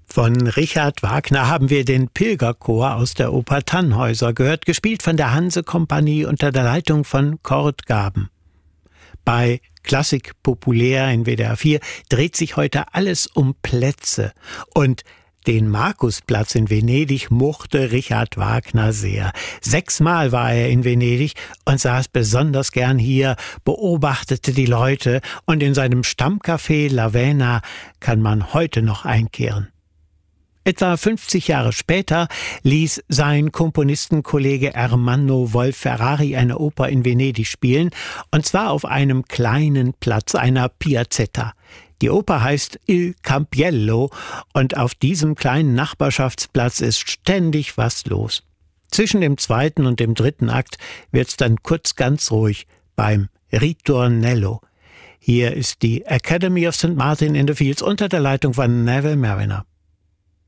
Von Richard Wagner haben wir den Pilgerchor aus der Oper Tannhäuser gehört, gespielt von der Hanse-Kompanie unter der Leitung von Kurt Gaben. Bei Klassik populär in WDR 4 dreht sich heute alles um Plätze. Und den Markusplatz in Venedig mochte Richard Wagner sehr. 6-mal war er in Venedig und saß besonders gern hier, beobachtete die Leute, und in seinem Stammcafé Lavena kann man heute noch einkehren. Etwa 50 Jahre später ließ sein Komponistenkollege Ermanno Wolf-Ferrari eine Oper in Venedig spielen, und zwar auf einem kleinen Platz, einer Piazzetta. Die Oper heißt Il Campiello, und auf diesem kleinen Nachbarschaftsplatz ist ständig was los. Zwischen dem 2. und dem 3. Akt wird's dann kurz ganz ruhig beim Ritornello. Hier ist die Academy of St. Martin in the Fields unter der Leitung von Neville Marriner.